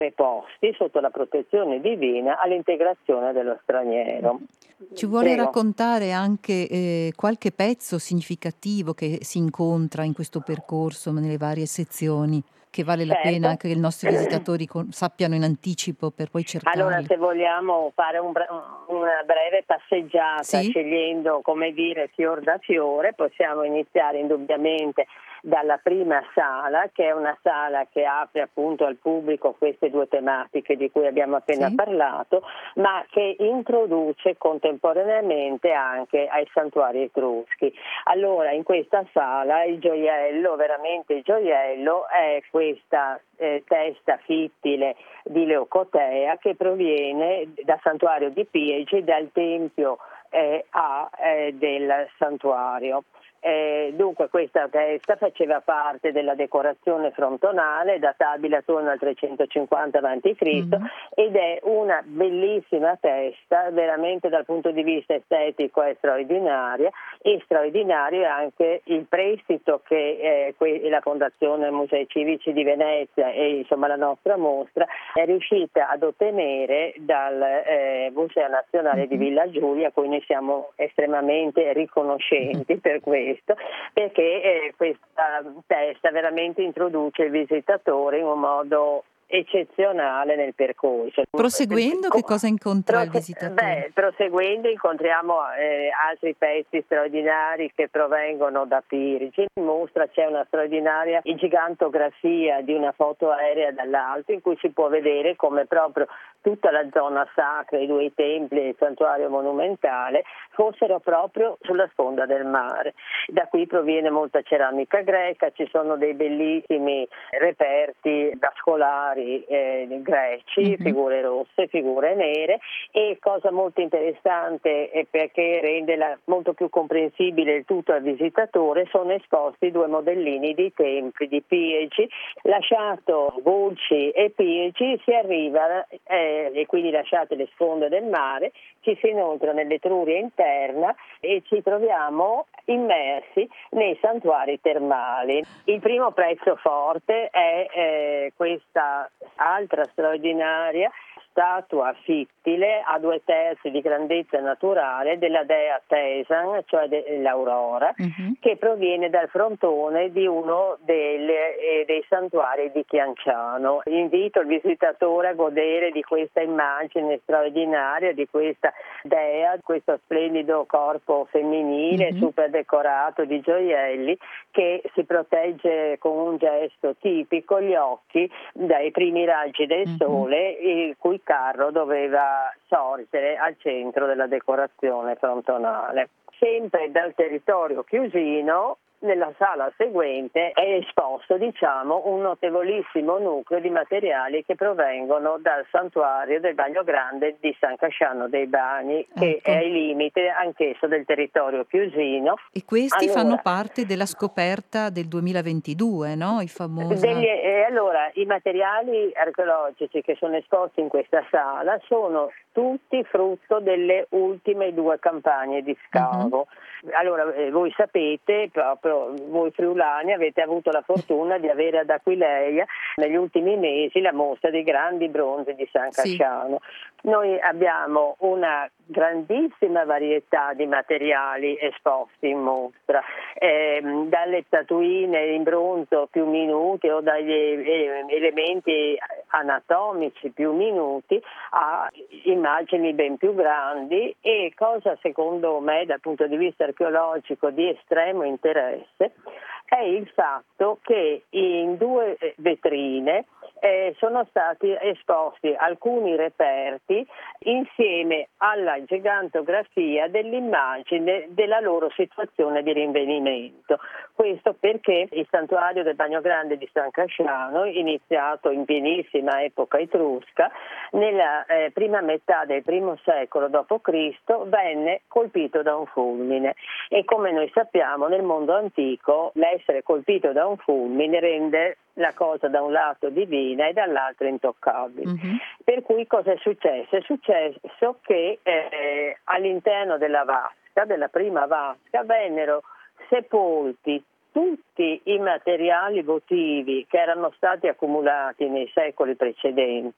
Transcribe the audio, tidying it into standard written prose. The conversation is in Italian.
preposti sotto la protezione divina all'integrazione dello straniero. Ci vuole Prego. raccontare anche qualche pezzo significativo che si incontra in questo percorso nelle varie sezioni, che vale la pena Certo. che i nostri visitatori sappiano in anticipo per poi Allora, cercarli. se vogliamo fare una breve passeggiata, Sì? scegliendo, come dire, fior da fiore, possiamo iniziare indubbiamente dalla prima sala, che è una sala che apre appunto al pubblico queste due tematiche di cui abbiamo appena Sì? parlato, ma che introduce contemporaneamente anche ai santuari etruschi. Allora, in questa sala il gioiello, veramente il gioiello, è questa testa fittile di Leucotea che proviene dal santuario di Piegi, dal tempio del santuario. Dunque questa testa faceva parte della decorazione frontonale databile attorno al 350 a.C. ed è una bellissima testa, veramente dal punto di vista estetico è straordinaria, e straordinario è anche il prestito che la Fondazione Musei Civici di Venezia e insomma la nostra mostra è riuscita ad ottenere dal Museo Nazionale di Villa Giulia, a cui noi siamo estremamente riconoscenti per questo, perché questa testa veramente introduce il visitatore in un modo eccezionale nel percorso. Proseguendo, che cosa incontra il visitatore? Proseguendo incontriamo altri pezzi straordinari che provengono da Pirgi. In mostra c'è una straordinaria gigantografia di una foto aerea dall'alto in cui si può vedere come proprio tutta la zona sacra, i due templi e il santuario monumentale fossero proprio sulla sponda del mare. Da qui proviene molta ceramica greca, ci sono dei bellissimi reperti vascolari greci, figure rosse, figure nere, e cosa molto interessante perché rende molto più comprensibile il tutto al visitatore, sono esposti due modellini di templi di Piegi. Lasciato Volci e Piegi si arriva e quindi lasciate le sponde del mare, ci si inoltra nell'Etruria interna e ci troviamo immersi nei santuari termali. Il primo pezzo forte è questa altra straordinaria statua fittile a 2/3 di grandezza naturale della dea Tesan, cioè dell'Aurora, che proviene dal frontone di uno dei santuari di Chianciano. Invito il visitatore a godere di questa immagine straordinaria di questa dea, questo splendido corpo femminile super decorato di gioielli, che si protegge con un gesto tipico gli occhi dai primi raggi del sole, il cui carro doveva sorgere al centro della decorazione frontonale. Sempre dal territorio chiusino, nella sala seguente è esposto, un notevolissimo nucleo di materiali che provengono dal santuario del Bagno Grande di San Casciano dei Bagni, che è il limite anch'esso del territorio chiusino. E questi fanno parte della scoperta del 2022, no? I famosa... I materiali archeologici che sono esposti in questa sala sono tutti frutto delle ultime 2 campagne di scavo. Allora, voi sapete, proprio voi friulani avete avuto la fortuna di avere ad Aquileia negli ultimi mesi la mostra dei grandi bronzi di San Casciano. Noi abbiamo una grandissima varietà di materiali esposti in mostra, dalle statuine in bronzo più minuti o dagli elementi anatomici più minuti a immagini ben più grandi, e cosa secondo me dal punto di vista archeologico di estremo interesse è il fatto che in 2 vetrine sono stati esposti alcuni reperti insieme alla gigantografia dell'immagine della loro situazione di rinvenimento. Questo perché il santuario del Bagno Grande di San Casciano, iniziato in pienissima epoca etrusca, nella prima metà del I secolo d.C. venne colpito da un fulmine, e come noi sappiamo nel mondo antico l'essere colpito da un fulmine rende la cosa da un lato divina e dall'altro intoccabile. Per cui cosa è successo? È successo che all'interno della prima vasca, vennero sepolti tutti i materiali votivi che erano stati accumulati nei secoli precedenti